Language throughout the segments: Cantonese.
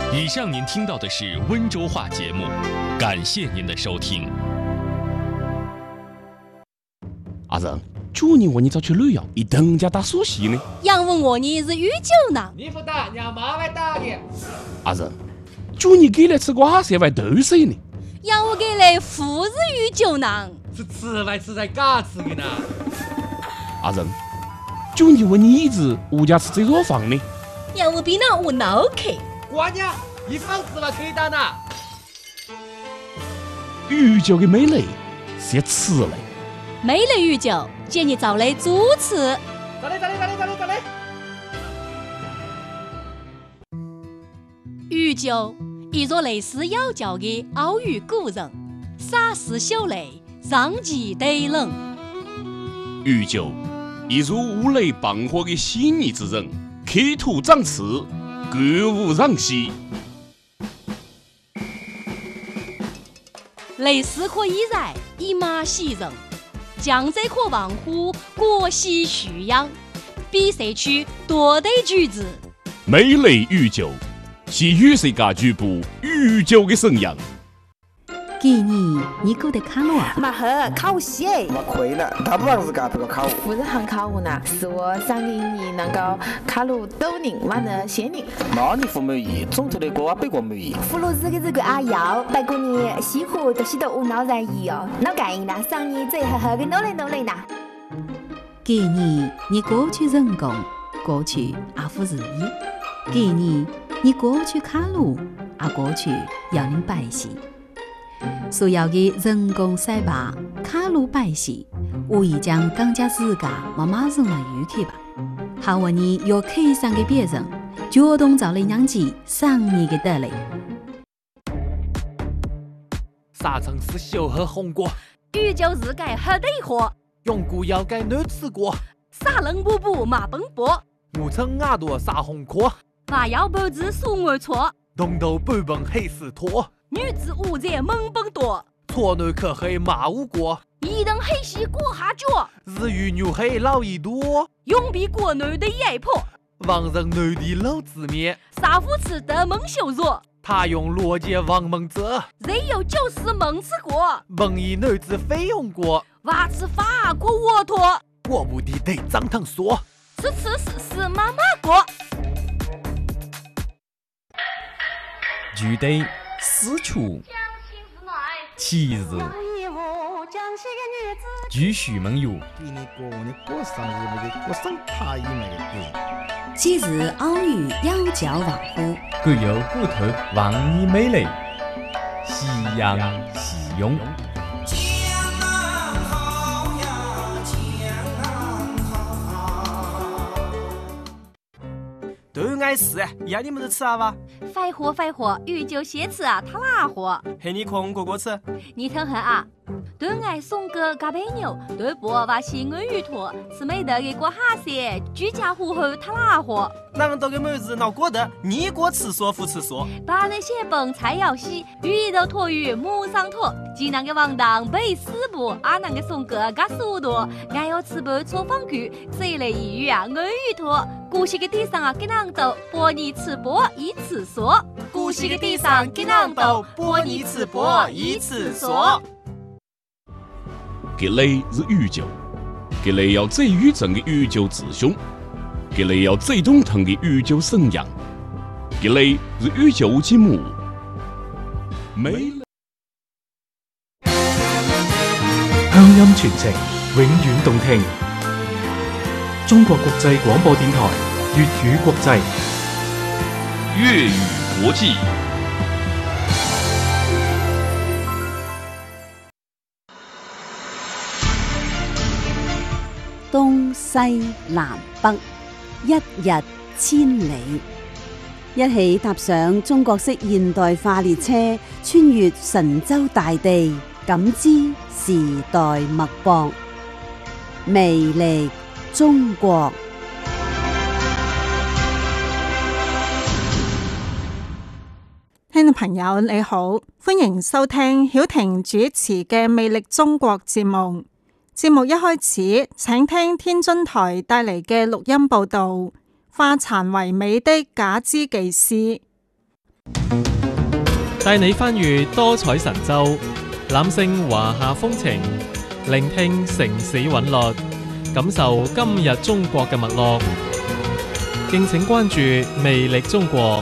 以上您听到的是温州话节目，感谢您的收听。 阿仁，去年我你早去旅游，一等家打苏西呢。 杨问我你是御酒囊， 你不打，让妈来打你。 阿仁，去年给来吃瓜色外豆水呢。 杨我给来富是御酒囊， 是吃来吃才嘎吃的呢。 阿仁，去年问你一直物价吃这座房呢。 杨我比那我脑壳。 瓜娘，一房子了可以打呢。 御酒的美丽是吃嘞。 美丽御酒，建议找来主持。 咋嘞？ 御酒，一座类似妖教的奥语古人，洒湿秀雷，上气对冷。 御酒，一如五雷傍火的细腻之人，刻土长刺，歌舞攘息。 雷丝可以染，以马喜人；江水可望乎，国喜蓄养。比赛区多对句子， 美丽御酒，是与世界局部御酒的生养。 给你过得卡路啊？ 马赫考西哎！ 我亏了，大不王是干不个考。 不是喊考我呢，是我上年你能够考入斗宁完的县宁。 那你不满意，总头的歌北国满意。 葫芦子的这个阿瑶，带过你西湖都是都无脑然意哦，脑干硬啦，上年最好好的努力啦。 给你过去成功，过去阿夫日意；给你过去卡路，阿过去要您百喜。所有的人工赛吧、卡路百喜，无疑将更加自家马上来预期吧。好我你有客上的别人，主动找来让其上你的得来。 啥城市小喝红果？ 御酒日改喝对火， 永固要改男吃过。 撒冷布布马奔波， 五层牙多撒红壳。 马腰脖子数我错， 东头半本黑丝拖。 女子五在猛奔多， 错男可黑马无过， 一等黑西过下脚， 日语牛黑老一多， 永比国女的野婆， 王人女的老字面， 杀夫吃的蒙羞辱， 他用逻辑王蒙泽， 人有就是蒙吃过， 蒙以女子费用过， 娃吃法过沃托， 我不的得张腾说， 吃妈妈过， 具体私处其日继续梦游其日奥语妖教王乎， 各有骨头望你美丽，夕阳夕涌。 都爱吃，要你们都吃啊吧？ 快活，御酒先吃啊，他哪活？ 嘿，你空哥哥吃。 你听很啊，都爱送个嘎白牛，对不？把西安鱼托，吃美得给过哈些，居家户后他哪活？ 那么多个妹子闹过的，你过吃说不吃说。 把那些本菜肴洗，鱼肉托鱼母上托，济南个王当背四步，阿南个送个嘎速度，俺要吃不错方具，这类一鱼啊，安鱼托。古稀个地上啊，给囊豆，拨你吃播一次说。 古稀个地上给囊豆，拨你吃播一次说。 给雷是御酒，给雷要最宇正的御酒之兄，给雷要最懂腾的御酒生养，给雷是御酒之母。美鄉音傳情，永遠動聽。中國國際廣播電台粵語國際粵語國際。 東西南北，一日千里。一起踏上中國式現代化列車，穿越神州大地，感知時代脈搏，魅力中國。 聽眾朋友你好，歡迎收聽曉婷主持嘅《魅力中國》節目。節目一開始，請聽天津台帶嚟嘅錄音報道：化殘為美的假肢技師。 帶你翻閱多彩神州，覽勝華夏風情，聆聽城市韻律，感受今日中國嘅脈絡。敬請關注魅力中國。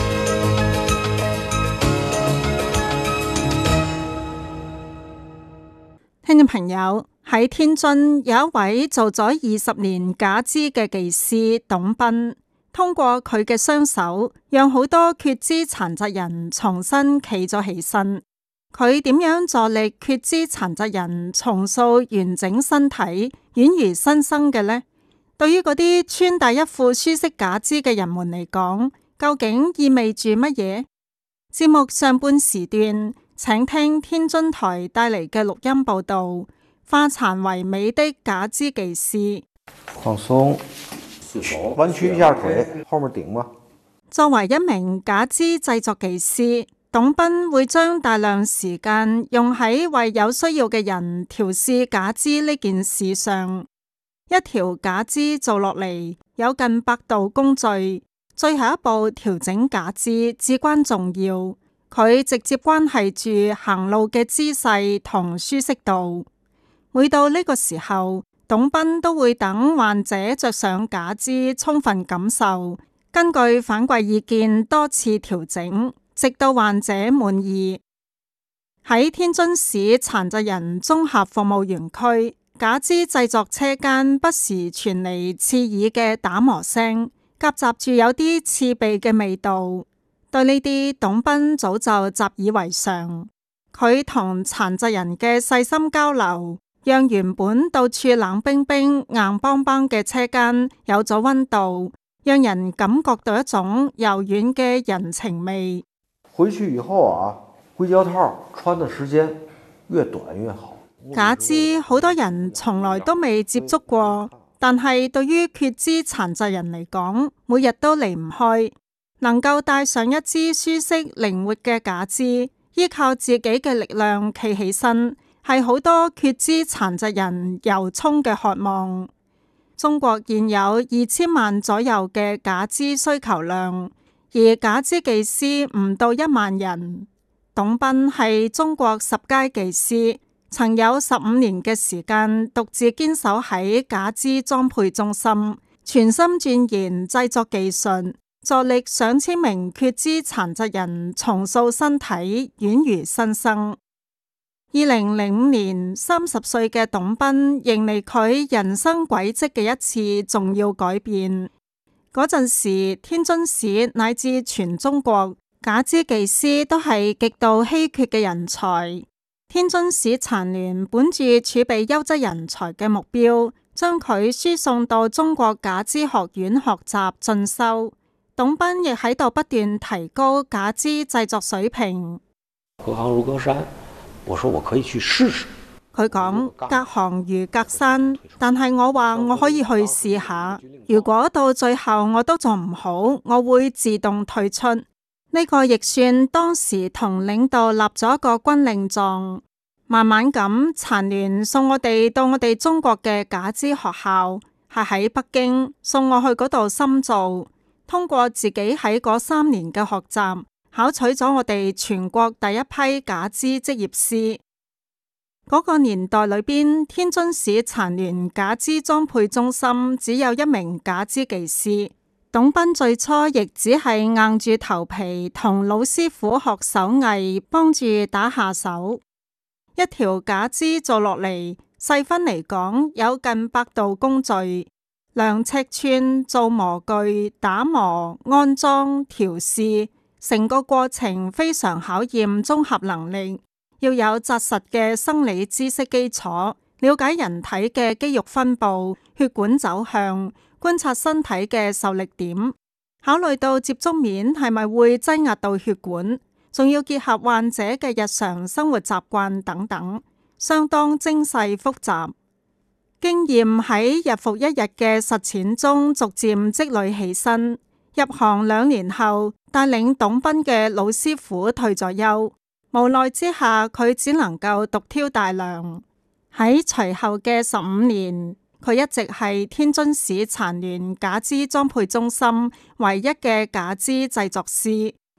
聽眾朋友，喺天津有一位做咗20年假肢嘅技師董斌，通過佢嘅雙手，讓好多缺肢殘疾人重新企咗起身。佢點樣助力缺肢殘疾人重塑完整身體，宛如新生嘅呢？對於嗰啲穿戴一副舒適假肢嘅人們嚟講，究竟意味住乜嘢？節目上半時段，請聽天津台帶嚟嘅錄音報道，化殘為美的假肢技師。 放鬆，彎曲一下腿，後面頂嘛。 作為一名假肢製作技師，董斌會將大量時間用喺為有需要嘅人調試假肢呢件事上。一條假肢做落嚟有近100道工序，最後一步調整假肢至關重要，佢直接關係住行路嘅姿勢同舒適度。每到呢個時候，董斌都會等患者着上假肢充分感受，根據反饋意見多次調整，直到患者滿意。喺天津市殘疾人綜合服務園區，假肢製作車間不時傳嚟刺耳嘅打磨聲，夾雜住有啲刺鼻嘅味道。對呢啲，董斌早就習以為常。佢同殘疾人嘅細心交流，讓原本到處冷冰冰、硬邦邦嘅車間有咗溫度，讓人感覺到一種柔軟嘅人情味。 回去以後啊，硅膠套穿的時間越短越好。 假肢好多人從來都未接觸過，但係對於缺肢殘疾人嚟講，每日都離唔開。能夠戴上一支舒適靈活嘅假肢，依靠自己嘅力量企起身，係好多缺肢殘疾人由衷嘅渴望。中國現有2000萬左右嘅假肢需求量，而假肢技師唔到1萬人。董斌係中國10佳技師，曾有15年嘅時間獨自堅守喺假肢裝配中心，全心鑽研製作技術，助力上千名缺肢殘疾人重塑身體，宛如新生。2005年，30歲嘅董斌迎嚟佢人生軌跡嘅一次重要改變。嗰陣時，天津市乃至全中國假肢技師都係極度稀缺嘅人才。天津市殘聯本住儲備優質人才嘅目標，將佢輸送到中國假肢學院學習進修。董斌亦喺度不斷提高假肢製作水平。 隔行如隔山，我說我可以去試試。 佢講隔行如隔山，但係我話我可以去試下。如果到最後我都做唔好，我會自動退出。呢個亦算當時同領導立咗一個軍令狀。慢慢咁，殘聯送我哋到我哋中國嘅假肢學校，係喺北京，送我去嗰度深造。通過自己喺嗰3年嘅學習，考取咗我哋全國第一批假肢職業師。嗰個年代裏邊，天津市殘聯假肢裝配中心只有1名假肢技師。董斌最初亦只係硬住頭皮同老師傅學手藝，幫住打下手。一條假肢做落嚟，細分嚟講有近100道工序，量尺寸、做模具、打磨、安裝、調試，成個過程非常考驗綜合能力，要有紮實嘅生理知識基礎，了解人體嘅肌肉分布、血管走向，觀察身體嘅受力點，考慮到接觸面係咪會擠壓到血管，仲要結合患者嘅日常生活習慣等等，相當精細複雜。經驗喺日復一日嘅實踐中逐漸積累起身。入行2年後，帶領董斌嘅老師傅退咗休，無奈之下佢只能夠獨挑大梁。喺隨後嘅15年，佢一直係天津市殘聯假肢裝配中心唯一嘅假肢製作師。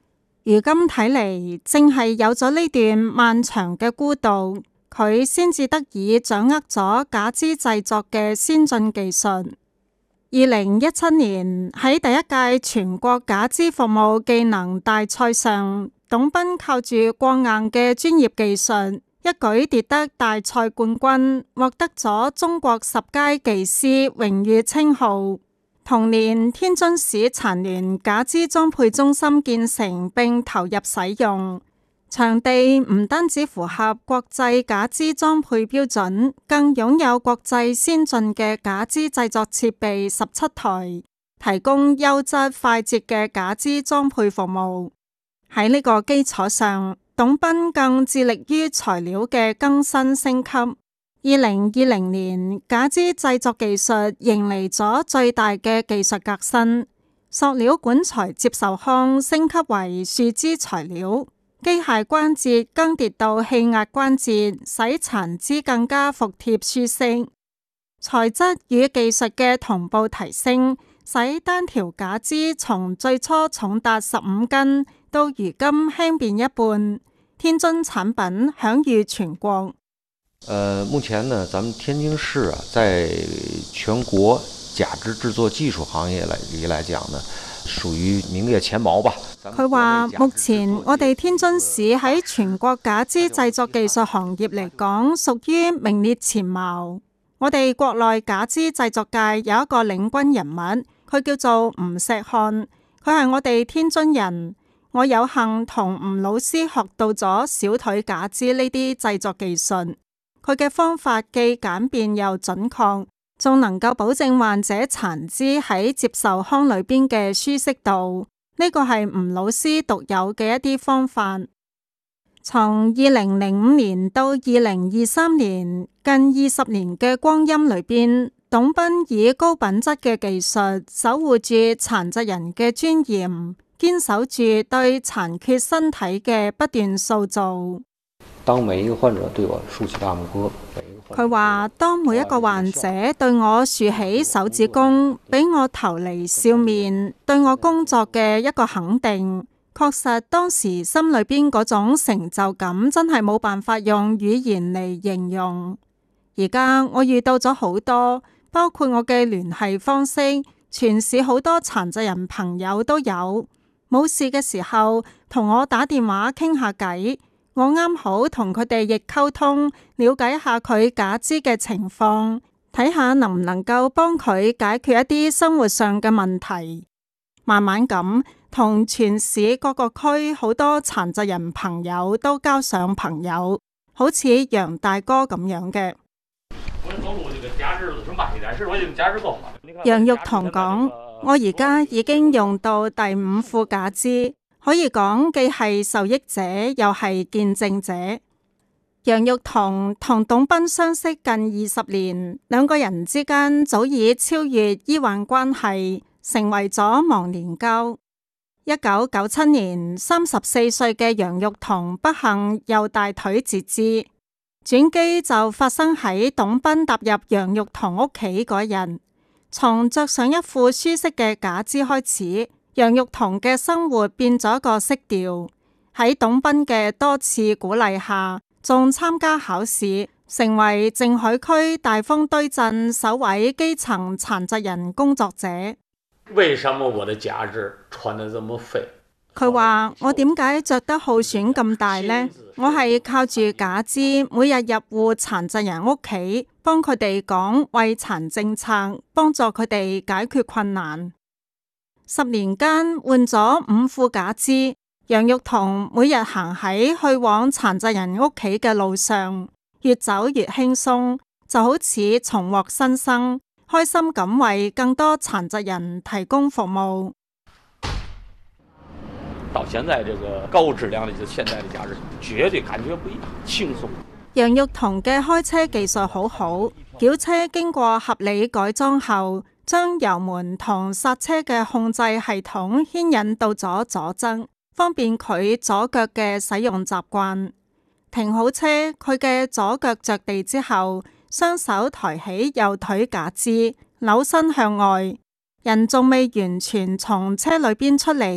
如今睇嚟，正係有咗呢段漫長嘅孤獨，佢先至得以掌握咗假肢製作嘅先進技術。2017年喺第一屆全國假肢服務技能大賽上，董斌靠住過硬嘅專業技術，一舉奪得大賽冠軍，獲得咗中國10佳技師榮譽稱號。同年，天津市殘聯假肢裝配中心建成並投入使用，場地唔單止符合國際假肢裝配標準，更擁有國際先進嘅假肢製作設備17台，提供優質快捷嘅假肢裝配服務。喺呢個基礎上，董斌更致力於材料嘅更新升級。2020年，假肢製作技術迎嚟咗最大嘅技術革新，塑料管材接受腔升級為樹脂材料，機械關節更迭到氣壓關節，使殘肢更加服帖舒適。材質與技術嘅同步提升，使單條假肢從最初重達15斤，到如今輕便一半。天津產品享譽全國。 目前呢，咱們天津市啊，在全國假肢製作技術行業裏來講呢，屬於名列前茅吧。 佢話目前我哋天津市喺全國假肢製作技術行業嚟講，屬於名列前茅。我哋國內假肢製作界有一個領軍人物，佢叫做吳錫漢，佢係我哋天津人。我有幸同吳老師學到咗小腿假肢呢啲製作技術。佢嘅方法既簡便又準確，仲能夠保證患者殘肢喺接受腔裏邊嘅舒適度。呢個係吳老師獨有嘅一啲方法。從2005年到2023年，近20年嘅光陰裏邊，董斌以高品質嘅技術守護住殘疾人嘅尊嚴，堅守住對殘缺身體嘅不斷塑造。 當每一個患者對我豎起大拇哥， 佢話當每一個患者對我豎起手指公，俾我投嚟笑面，對我工作嘅一個肯定，確實當時心裏邊嗰種成就感真係冇辦法用語言嚟形容。而家我遇到咗好多，包括我嘅聯繫方式，全市好多殘疾人朋友都有，冇事嘅時候同我打電話傾下偈。我啱好同佢哋亦溝通，了解下佢假肢嘅情況，睇下能唔能夠幫佢解決一啲生活上嘅問題。慢慢咁，同全市各個區好多殘疾人朋友都交上朋友，好似楊大哥咁樣嘅。楊玉彤講：我而家已經用到第5副假肢。可以講既係受益者又係見證者。楊玉彤同董斌相識近20年，兩個人之間早已超越醫患關係，成為咗忘年交。1997年，34歲嘅楊玉彤不幸右大腿截肢，轉機就發生喺董斌踏入楊玉彤屋企嗰日。從着上一副舒適嘅假肢開始，楊玉彤嘅生活變咗個色調。喺董斌嘅多次鼓勵下，仲參加考試，成為靜海區大豐堆鎮首位基層殘疾人工作者。 為什麼我的假肢穿得這麼肥？ 佢話：我點解着得耗損咁大呢？我係靠住假肢，每日入戶殘疾人屋企，幫佢哋講惠殘政策，幫助佢哋解決困難。10年間換咗5副假肢，楊玉彤每日行喺去往殘疾人屋企嘅路上，越走越輕鬆，就好似重獲新生，開心咁為更多殘疾人提供服務。 到現在這個高質量的現代的假肢，絕對感覺不一樣，輕鬆。 楊玉彤嘅開車技術好好，轎車經過合理改裝後，將油門同剎車嘅控制系統牽引到咗左側，方便佢左腳嘅使用習慣。停好車，佢嘅左腳着地之後，雙手抬起右腿假肢，扭身向外，人仲未完全從車裏邊出嚟，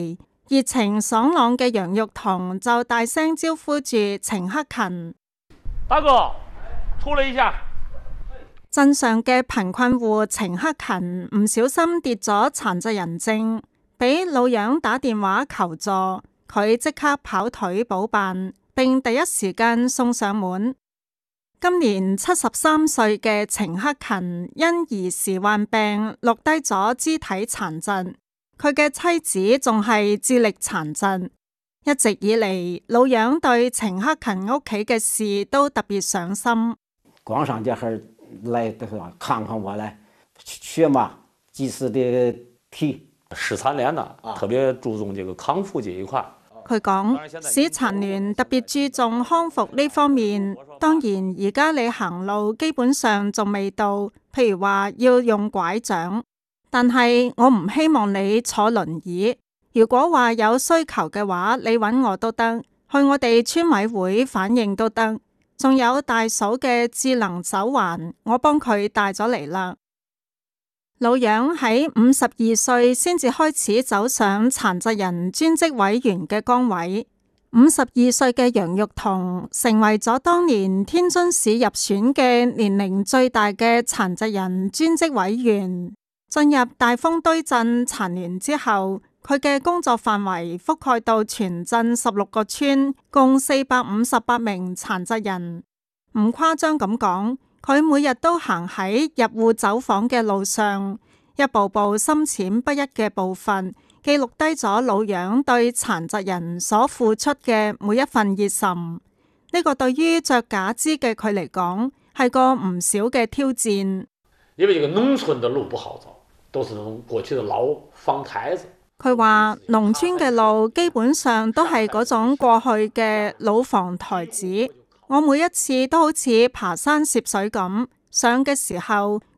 熱情爽朗嘅楊玉彤就大聲招呼住程克勤： 大哥，出來一下。 鎮上嘅貧困戶程克勤唔小心跌咗殘疾人證，俾老楊打電話求助，佢即刻跑腿補辦，並第一時間送上門。今年73歲嘅程克勤因兒時患病錄低咗肢體殘疾，佢嘅妻子仲係智力殘疾。一直以嚟，老楊對程克勤屋企嘅事都特別上心。 光上這兒來看看我來，血嘛及時的提。 市殘聯呢，特別注重這個康復這一塊。 佢講，市殘聯特別注重康復呢方面。當然，而家你行路基本上仲未到，譬如話要用拐杖，但係我唔希望你坐輪椅。如果話有需求嘅話，你揾我都得，去我哋村委會反映都得。仲有大嫂嘅智能手環，我幫佢帶咗嚟啦。老楊喺52歲先至開始走上殘疾人專職委員嘅崗位。52歲嘅楊玉彤成為咗當年天津市入選嘅年齡最大嘅殘疾人專職委員。進入大豐堆鎮殘聯之後，佢嘅工作範圍覆蓋到全鎮16個村，共458名殘疾人。唔誇張咁講，佢每日都行喺入戶走訪嘅路上，一步步深淺不一嘅步伐，記錄低咗老楊對殘疾人所付出嘅每一份熱忱。呢個對於着假肢嘅佢嚟講，係個唔少嘅挑戰。 因為這個農村的路不好走，都是用過去的老方台子。 佢話農村嘅路基本上都係嗰種過去嘅老房台子。我每一次都好似爬山涉水咁，上嘅時候